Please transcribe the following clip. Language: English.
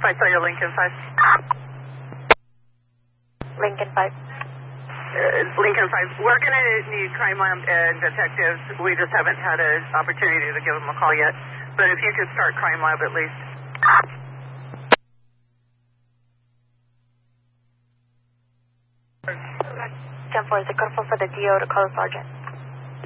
I saw your Lincoln 5. Lincoln 5. Lincoln 5. We're going to need Crime Lab and detectives. We just haven't had an opportunity to give them a call yet. But if you could start Crime Lab at least. 10-4, is it good for the DO to call the sergeant?